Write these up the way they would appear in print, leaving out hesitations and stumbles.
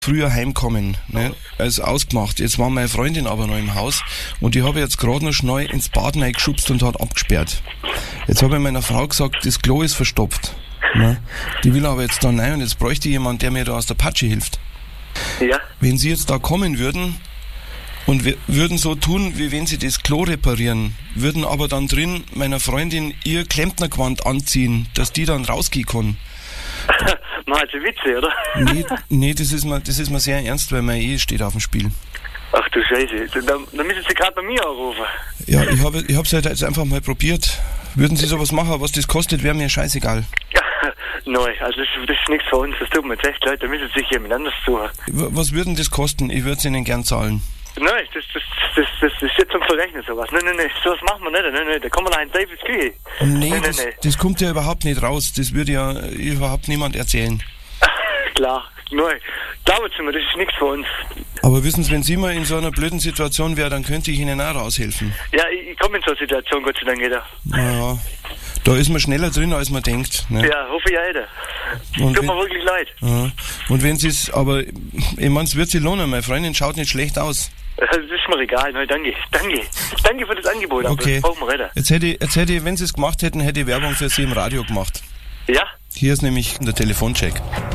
früher heimkommen, ne? Also ausgemacht. Jetzt war meine Freundin aber noch im Haus und die habe ich jetzt gerade noch schnell ins Bad reingeschubst und hat abgesperrt. Jetzt habe ich meiner Frau gesagt, das Klo ist verstopft. Ne? Die will aber jetzt da rein und jetzt bräuchte jemand, der mir da aus der Patsche hilft. Ja. Wenn Sie jetzt da kommen würden und wir würden so tun, wie wenn Sie das Klo reparieren, würden aber dann drin meiner Freundin ihr Klempnergewand anziehen, dass die dann rausgehen kann. Machst du Witze, oder? Nee, das ist mir sehr ernst, weil meine Ehe steht auf dem Spiel. Ach du Scheiße, dann müssen Sie gerade bei mir anrufen. Ja, ich hab's halt jetzt einfach mal probiert. Würden Sie sowas machen, was das kostet, wäre mir scheißegal. Ja, nein, also das ist nichts für uns, das tut mir jetzt echt leid, da müssen Sie sich jemand anders suchen. Was würden das kosten? Ich würde es Ihnen gern zahlen. Nein, das ist jetzt zum Verrechnen sowas. Nein, sowas machen wir nicht. Nein, da kommen wir nach in Davids Küche. Nee, das kommt ja überhaupt nicht raus. Das würde ja überhaupt niemand erzählen. Klar, nein. Glauben Sie mir, das ist nichts für uns. Aber wissen Sie, wenn Sie mal in so einer blöden Situation wäre, dann könnte ich Ihnen auch raushelfen. Ja, ich komme in so eine Situation, Gott sei Dank jeder. Naja, da ist man schneller drin, als man denkt. Ne? Ja, hoffe ich jeder. Tut mir wirklich leid. Ja. Und wenn Sie es, aber ich meine, es wird sich lohnen. Meine Freundin schaut nicht schlecht aus. Das ist mir egal. Nein, danke. Danke für das Angebot. Okay. Das brauchen wir reden. Jetzt hätte ich, wenn Sie es gemacht hätten, hätte ich Werbung für Sie im Radio gemacht. Ja? Hier ist nämlich der Telefoncheck.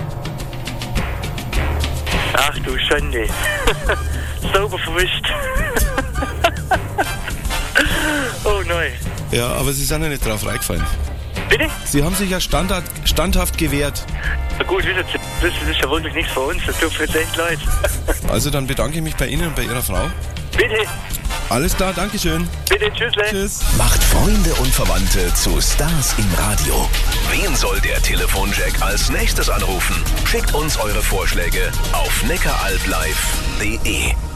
Ach du Schande. Sauber verwischt. Oh nein. Ja, aber Sie sind ja nicht drauf reingefallen. Bitte? Sie haben sich ja standhaft gewehrt. Na gut, das ist ja wirklich nichts für uns. Das tut mir jetzt echt leid. Also dann bedanke ich mich bei Ihnen und bei Ihrer Frau. Bitte. Alles klar, Dankeschön. Bitte, tschüss. Tschüss. Macht Freunde und Verwandte zu Stars im Radio. Wen soll der Telefonjack als nächstes anrufen? Schickt uns eure Vorschläge auf neckaralblive.de.